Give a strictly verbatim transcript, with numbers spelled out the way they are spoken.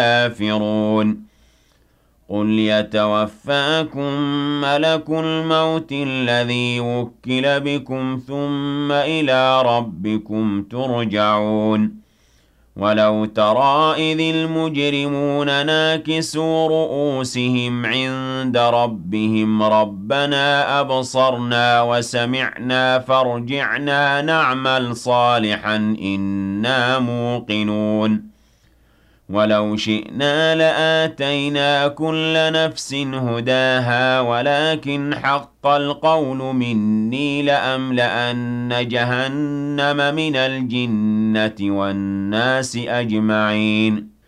كافرون قل يتوفاكم ملك الموت الذي وكل بكم ثم إلى ربكم ترجعون ولو ترى إذ المجرمون ناكسوا رؤوسهم عند ربهم ربنا أبصرنا وسمعنا فارجعنا نعمل صالحا إنا موقنون ولو شئنا لآتينا كل نفس هداها ولكن حق القول مني لأملأن جهنم من الجنة والناس أجمعين